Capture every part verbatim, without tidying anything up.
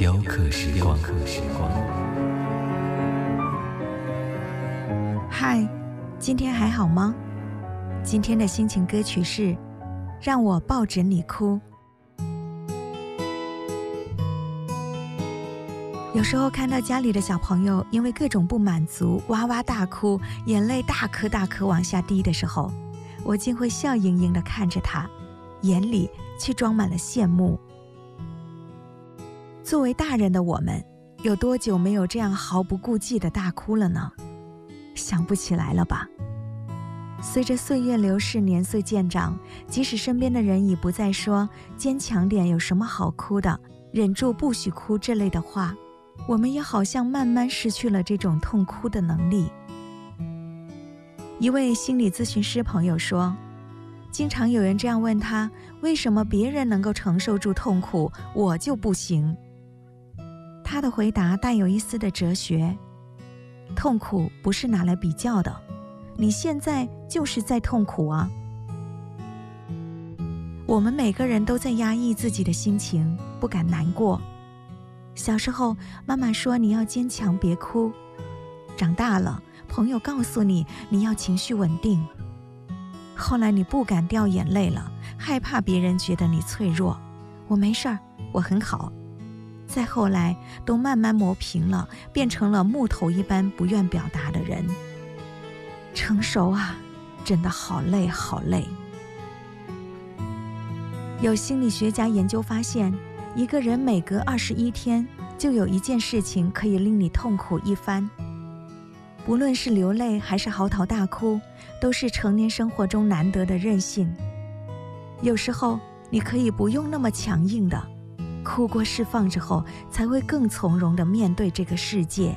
雕刻时光。 嗨，今天还好吗？今天的心情歌曲是《让我抱着你哭》。有时候看到家里的小朋友因为各种不满足哇哇大哭，眼泪大颗大颗往下滴的时候，我竟会笑盈盈地看着他，眼里却装满了羡慕。作为大人的我们，有多久没有这样毫不顾忌地大哭了呢？想不起来了吧？随着岁月流逝，年岁渐长，即使身边的人已不再说坚强点有什么好哭的，忍住不许哭这类的话，我们也好像慢慢失去了这种痛哭的能力。一位心理咨询师朋友说，经常有人这样问他，为什么别人能够承受住痛苦，我就不行？他的回答带有一丝的哲学，痛苦不是拿来比较的，你现在就是在痛苦啊。我们每个人都在压抑自己的心情，不敢难过。小时候妈妈说你要坚强别哭，长大了朋友告诉你你要情绪稳定，后来你不敢掉眼泪了，害怕别人觉得你脆弱，我没事儿，我很好。再后来都慢慢磨平了，变成了木头一般不愿表达的人。成熟啊，真的好累好累。有心理学家研究发现，一个人每隔二十一天就有一件事情可以令你痛苦一番。不论是流泪还是嚎啕大哭，都是成年生活中难得的韧性。有时候你可以不用那么强硬的，哭过释放之后，才会更从容地面对这个世界。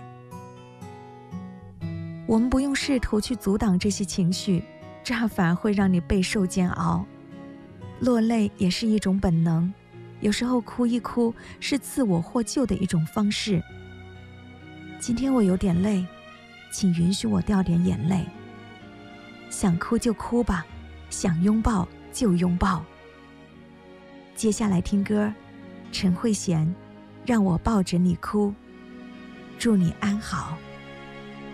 我们不用试图去阻挡这些情绪，这样反而会让你备受煎熬。落泪也是一种本能，有时候哭一哭是自我获救的一种方式。今天我有点累，请允许我掉点眼泪。想哭就哭吧，想拥抱就拥抱。接下来听歌，陈慧娴，让我抱着你哭，祝你安好。